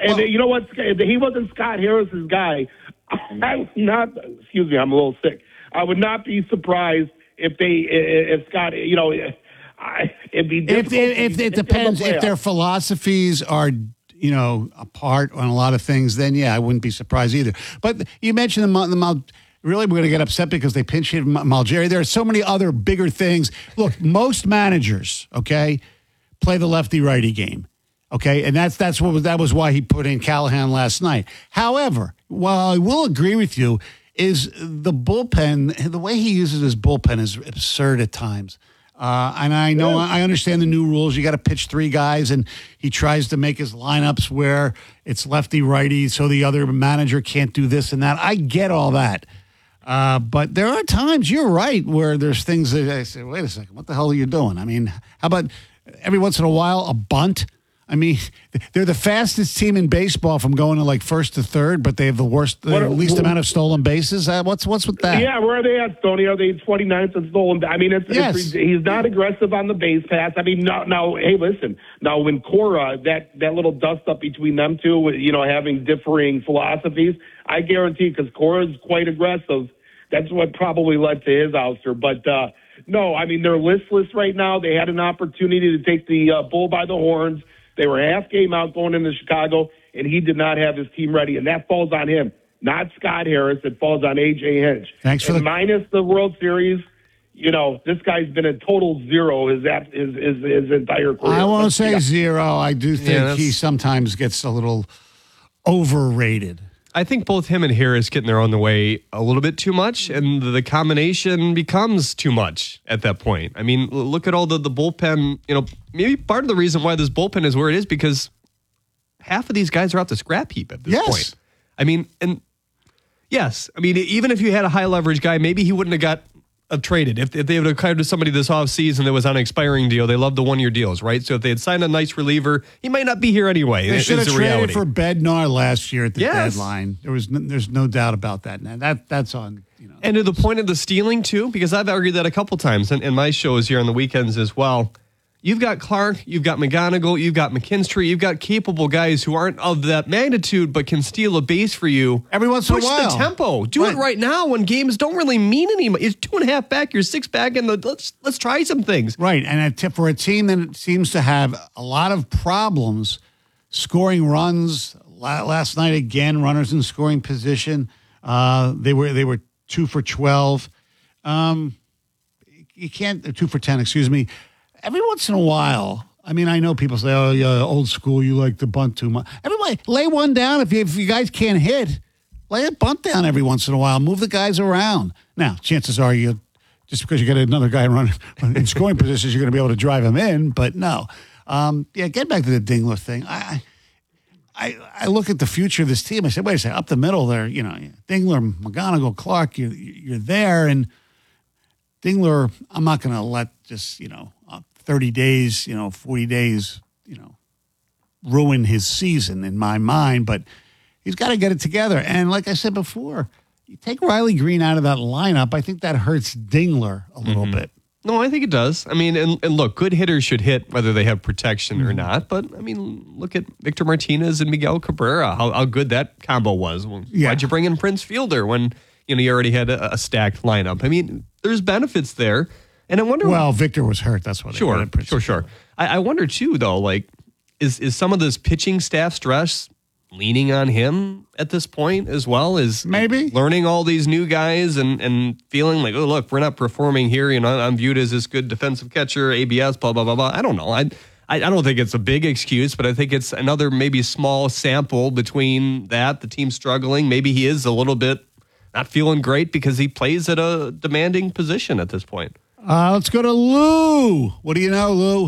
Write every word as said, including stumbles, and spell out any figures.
and you know what? He wasn't Scott Harris's guy. I would not. Excuse me, I'm a little sick. I would not be surprised if they, if Scott, you know, I, it'd be if, if, if it depends if their philosophies are, you know, apart on a lot of things, then yeah, I wouldn't be surprised either. But you mentioned the, the Mal, really we're going to get upset because they pinch hit Malgeri. There are so many other bigger things. Look, most managers, okay, play the lefty-righty game, okay, and that's that's what was, that was why he put in Callahan last night. However, while I will agree with you, is the bullpen, the way he uses his bullpen is absurd at times. Uh, and I know, yeah. I understand the new rules. You got to pitch three guys, and he tries to make his lineups where it's lefty-righty so the other manager can't do this and that. I get all that. Uh, but there are times, you're right, where there's things that I say, wait a second, what the hell are you doing? I mean, how about every once in a while a bunt? I mean, they're the fastest team in baseball from going to like first to third, but they have the worst, the what, least what, amount of stolen bases. Uh, what's what's with that? Yeah, where are they at, Stoney? Are they twenty-ninth in stolen? I mean, it's, yes. it's he's not aggressive on the base pass. I mean, now, now, hey, listen. Now, when Cora, that that little dust up between them two, you know, having differing philosophies, I guarantee because Cora's quite aggressive. That's what probably led to his ouster. But uh, no, I mean, they're listless right now. They had an opportunity to take the uh, bull by the horns. They were half game out going into Chicago, and he did not have his team ready, and that falls on him, not Scott Harris. It falls on A J Hinch. Thanks for and the minus the World Series. You know, this guy's been a total zero his his his, his entire career. I won't say yeah. zero. I do think yeah, he sometimes gets a little overrated. I think both him and Harris get in their own way a little bit too much, and the combination becomes too much at that point. I mean, look at all the, the bullpen. You know, maybe part of the reason why this bullpen is where it is because half of these guys are out the scrap heap at this yes. point. I mean, and yes, I mean, even if you had a high leverage guy, maybe he wouldn't have got uh, traded. If, if they would have hired somebody this offseason that was on an expiring deal, they love the one-year deals, right? So if they had signed a nice reliever, he might not be here anyway. They should have traded reality. for Bednar last year at the yes. deadline. There was no, there's no doubt about that. Now that that's on. You know. And to the point of the stealing too, because I've argued that a couple times in, in my shows here on the weekends as well. You've got Clark, you've got McGonigal, you've got McKinstry, you've got capable guys who aren't of that magnitude but can steal a base for you. Every once in a while. Push the tempo. Do right. it right now when games don't really mean anything. It's two and a half back, you're six back, and the, let's let's try some things. Right, and a, for a team that seems to have a lot of problems scoring runs, last night again, runners in scoring position, uh, they were they were two for twelve. Um, you can't, two for ten, excuse me. Every once in a while, I mean, I know people say, oh, yeah, old school, you like to bunt too much. Everybody, lay one down. If you, if you guys can't hit, lay a bunt down every once in a while. Move the guys around. Now, chances are you, just because you get another guy running in scoring positions, you're going to be able to drive him in. But no. Um, yeah, get back to the Dingler thing. I, I I look at the future of this team. I said, wait a second, up the middle there, you know, Dingler, McGonigal, Clark, you, you're there. And Dingler, I'm not going to let just, you know, thirty days, you know, forty days, you know, ruin his season in my mind, but he's got to get it together. And like I said before, you take Riley Green out of that lineup, I think that hurts Dingler a little mm-hmm. bit. No, I think it does. I mean, and, and look, good hitters should hit whether they have protection mm-hmm. or not. But, I mean, look at Victor Martinez and Miguel Cabrera, how, how good that combo was. Well, yeah. Why'd you bring in Prince Fielder when, you know, you already had a, a stacked lineup? I mean, there's benefits there. And I wonder. Well, Victor was hurt. That's what. Sure, it sure, sure. I, I wonder too, though. Like, is is some of this pitching staff stress leaning on him at this point as well? Is maybe learning all these new guys and, and feeling like, oh, look, we're not performing here. You know, I'm viewed as this good defensive catcher, A B S, blah blah blah blah. I don't know. I I, I don't think it's a big excuse, but I think it's another maybe small sample between that the team struggling. Maybe he is a little bit not feeling great because he plays at a demanding position at this point. Uh, let's go to Lou. What do you know, Lou?